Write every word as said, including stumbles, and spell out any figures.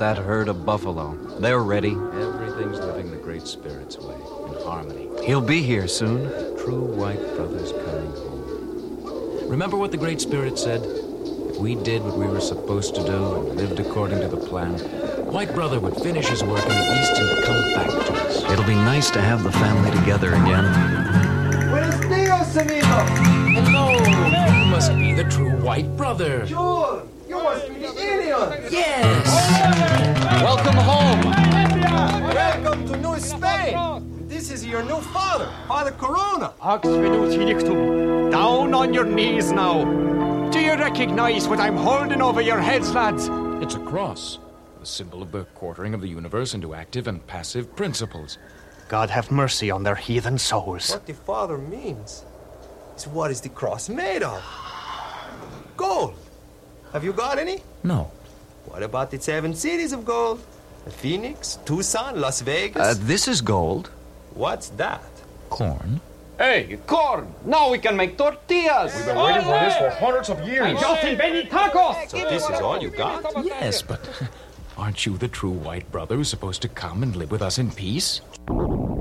that herd of buffalo. They're ready. Everything's living the Great Spirit's way, in harmony. He'll be here soon. The true White Brother's coming home. Remember what the Great Spirit said? If we did what we were supposed to do and lived according to the plan, White Brother would finish his work in the East and come back to us. It'll be nice to have the family together again. Buenos dias, amigo! Hello! You must be the true White Brother. Sure! You must be the alien! Yes! Welcome home! Welcome to New Spain! This is your new father, Father Corona. Ox venut hilictum. Down on your knees now. Do you recognize what I'm holding over your heads, lads? It's a cross, a symbol of the quartering of the universe into active and passive principles. God have mercy on their heathen souls. What the father means is what is the cross made of? Gold. Have you got any? No. What about the seven cities of gold? Phoenix, Tucson, Las Vegas? Uh, this is gold. What's that? Corn? Hey, corn! Now we can make tortillas! We've been waiting for this for hundreds of years. Yo te vení tacos! So this is all you got? Yes, but aren't you the true White Brother who's supposed to come and live with us in peace?